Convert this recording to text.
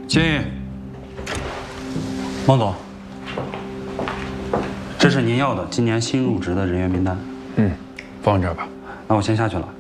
秦毅，孟总，这是您要的今年新入职的人员名单。 放这儿吧。 那我先下去了。